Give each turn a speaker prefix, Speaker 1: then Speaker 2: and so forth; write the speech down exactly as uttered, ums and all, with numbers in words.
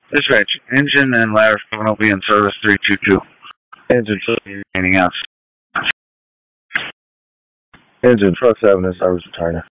Speaker 1: Dispatch, engine and ladder seven will be in service three two two.
Speaker 2: Engine truck,
Speaker 1: Anything else?
Speaker 2: engine truck seven is service returner.